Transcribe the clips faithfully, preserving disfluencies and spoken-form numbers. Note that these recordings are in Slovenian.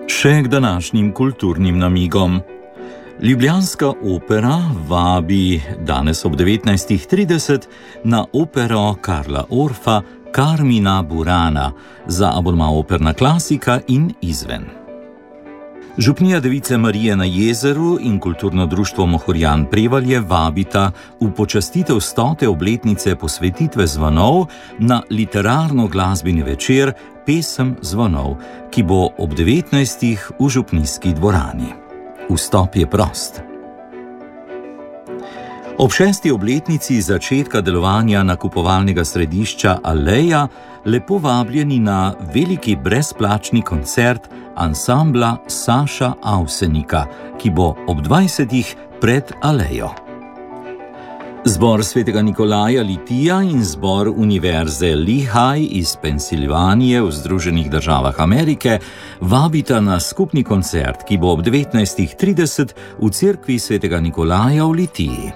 Še k današnjim kulturnim namigom. Ljubljanska opera vabi danes ob devetnajstih trideset na opero Karla Orfa Carmina Burana za abonma Operna klasika in izven. Župnija Device Marije na Jezeru in kulturno društvo Mohorjan Prevalje vabita v počastitev stote obletnice posvetitve zvonov na literarno-glasbeni večer Pesem zvonov, ki bo ob devetnajstih v župnijski dvorani. Vstop je prost. Ob šesti obletnici začetka delovanja nakupovalnega središča Aleja lepo vabljeni na veliki brezplačni koncert ansambla Saša Avsenika, ki bo ob dvajsetih pred Alejo. Zbor svetega Nikolaja Litija in zbor Univerze Lehigh iz Pensilvanije v Združenih državah Amerike vabita na skupni koncert, ki bo ob devetnajstih trideset v cerkvi svetega Nikolaja v Litiji.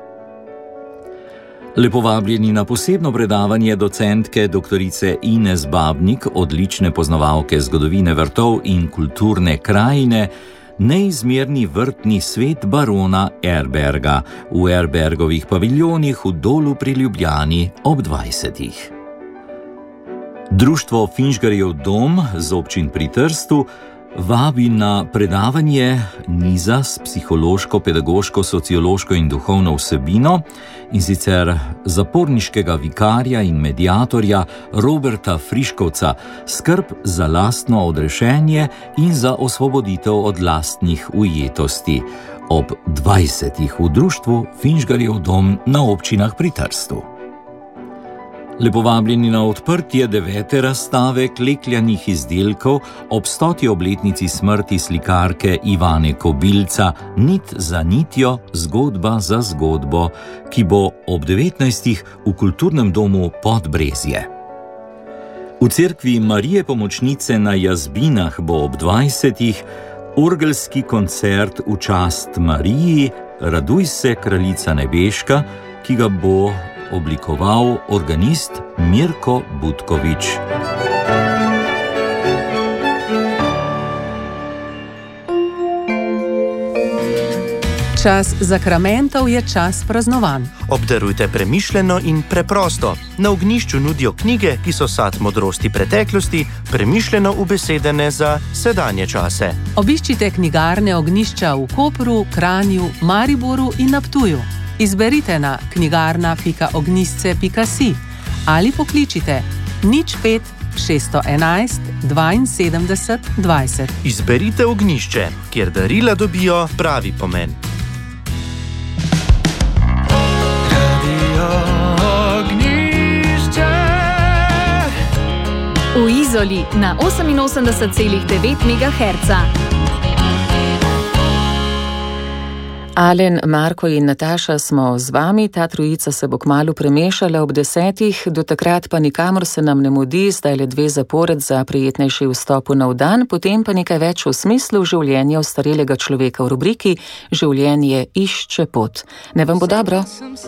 Lepo vabljeni na posebno predavanje docentke doktorice Ines Babnik, odlične poznavalke zgodovine vrtov in kulturne krajine, Neizmerni vrtni svet barona Erberga v Erbergovih paviljonih v Dolu pri Ljubljani ob dvajsetih. Društvo Finžgarjev dom z občin pri Trstu vabi na predavanje niza s psihološko, pedagoško, sociološko in duhovno vsebino, in sicer zaporniškega vikarja in mediatorja Roberta Friškovca, skrb za lastno odrešenje in za osvoboditev od lastnih ujetosti ob dvajsetih v društvu Finžgarjev dom na občinah pri Trstu. Lepo vabljeni na odprtje devete razstave klekljanih izdelkov ob stoti obletnici smrti slikarke Ivane Kobilca Nit za nitjo, zgodba za zgodbo, ki bo ob devetnajstih v kulturnem domu Podbrezje. V cerkvi Marije Pomočnice na Jazbinah bo ob dvajsetih orgelski koncert v čast Mariji Raduj se, kraljica nebeška, ki ga bo oblikoval organist Mirko Butkovič. Čas zakramentov je čas praznovanj. Obdarujte premišljeno in preprosto. Na ognjišču nudijo knjige, ki so sad modrosti preteklosti, premišljeno ubesedene za sedanje čase. Obiščite knjigarne Ognjišča v Kopru, Kranju, Mariboru in na Ptuju. Izberite na knjigarna pika ognjišče pika si ali pokličite nič pet šeststo enajst dvainsedemdeset dvajset. Izberite Ognjišče, kjer darila dobijo pravi pomen. V Izoli na oseminosemdeset celih devet megaherca. Alen, Marko in Nataša smo z vami, ta trojica se bo kmalu premešala ob desetih, do takrat pa nikamor se nam ne mudi, zdaj le dve zapored za prijetnejši vstop v nov dan, potem pa nekaj več v smislu življenja ostarelega človeka v rubriki Življenje išče pot. Ne vam bo dobro?